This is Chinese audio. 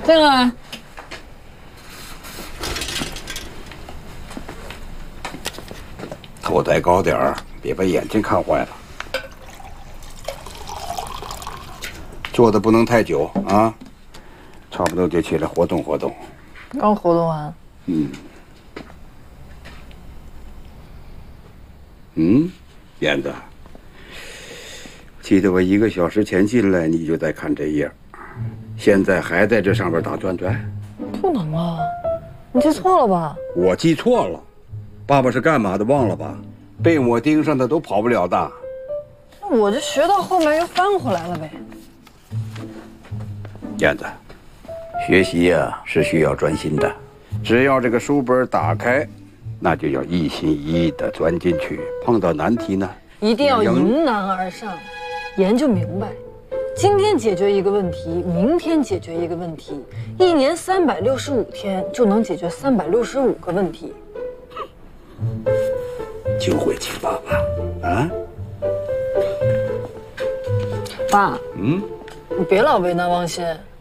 进来。 头戴高点儿，别把眼睛看坏了。坐的不能太久啊，差不多得起来活动活动。 刚活动完。 燕子，记得我1个小时前进来，你就在看这页，现在还在这上边打转转？ 不能啊，你记错了吧？ 我记错了，爸爸是干嘛的忘了吧？被我盯上的都跑不了的。 那我就学到后面又翻回来了呗。 燕子，学习呀是需要专心的，只要这个书本打开，那就要一心一意地钻进去。碰到难题呢， 一定要迎难而上，研究明白。今天解决一个问题，明天解决一个问题，1年365天就能解决365个问题。 就会请爸爸啊！ 爸，你别老为难王鑫。